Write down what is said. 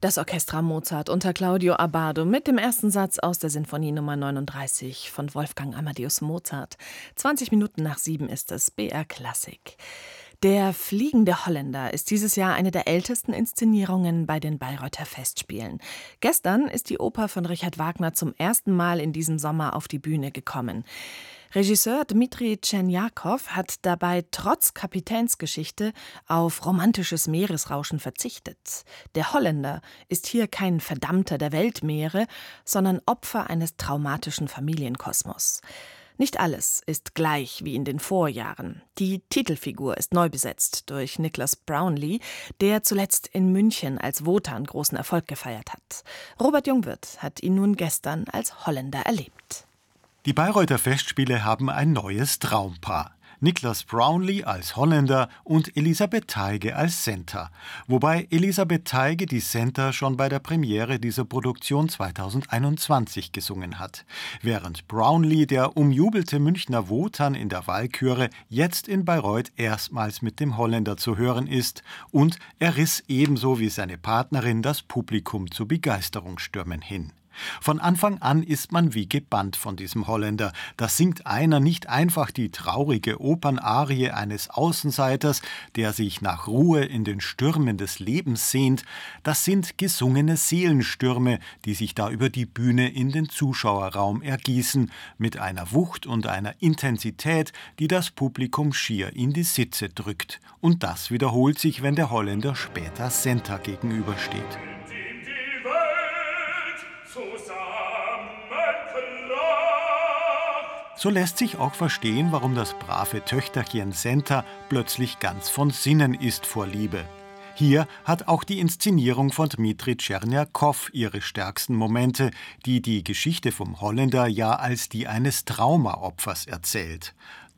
Das Orchestra Mozart unter Claudio Abbado mit dem ersten Satz aus der Sinfonie Nummer 39 von Wolfgang Amadeus Mozart. 20 Minuten nach 7 ist es, BR Klassik. Der Fliegende Holländer ist dieses Jahr eine der ältesten Inszenierungen bei den Bayreuther Festspielen. Gestern ist die Oper von Richard Wagner zum ersten Mal in diesem Sommer auf die Bühne gekommen. Regisseur Dmitri Tscherniakow hat dabei trotz Kapitänsgeschichte auf romantisches Meeresrauschen verzichtet. Der Holländer ist hier kein Verdammter der Weltmeere, sondern Opfer eines traumatischen Familienkosmos. Nicht alles ist gleich wie in den Vorjahren. Die Titelfigur ist neu besetzt durch Nicholas Brownlee, der zuletzt in München als Wotan großen Erfolg gefeiert hat. Robert Jungwirth hat ihn nun gestern als Holländer erlebt. Die Bayreuther Festspiele haben ein neues Traumpaar. Nicholas Brownlee als Holländer und Elisabeth Teige als Senta. Wobei Elisabeth Teige die Senta schon bei der Premiere dieser Produktion 2021 gesungen hat. Während Brownlee, der umjubelte Münchner Wotan in der Walküre, jetzt in Bayreuth erstmals mit dem Holländer zu hören ist. Und er riss ebenso wie seine Partnerin das Publikum zu Begeisterungsstürmen hin. Von Anfang an ist man wie gebannt von diesem Holländer. Da singt einer nicht einfach die traurige Opernarie eines Außenseiters, der sich nach Ruhe in den Stürmen des Lebens sehnt. Das sind gesungene Seelenstürme, die sich da über die Bühne in den Zuschauerraum ergießen, mit einer Wucht und einer Intensität, die das Publikum schier in die Sitze drückt. Und das wiederholt sich, wenn der Holländer später Senta gegenübersteht. So lässt sich auch verstehen, warum das brave Töchterchen Senta plötzlich ganz von Sinnen ist vor Liebe. Hier hat auch die Inszenierung von Dmitri Tscherniakow ihre stärksten Momente, die die Geschichte vom Holländer ja als die eines Traumaopfers erzählt.